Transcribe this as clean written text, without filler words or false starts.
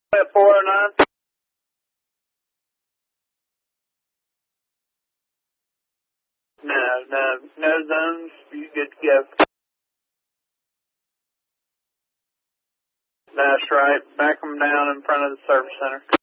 At 409. No zones. You good to go. That's right. Back them down in front of the service center.